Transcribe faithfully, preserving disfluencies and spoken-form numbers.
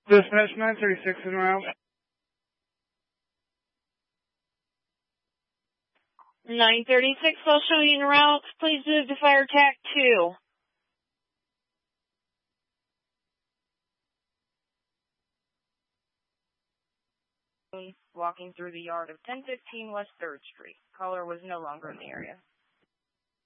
Dispatch nine thirty-six en route. nine thirty-six, I'll show you en route. Please move to fire tac two. Walking through the yard of ten fifteen West third Street. Caller was no longer in the area.